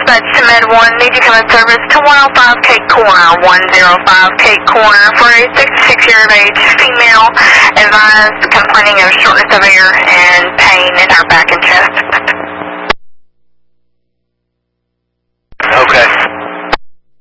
Dispatch to Med 1, need you come in service to 105 Cape Corner, 105 Cape Corner for a 66-year of age female advised complaining of shortness of air and pain in her back and chest.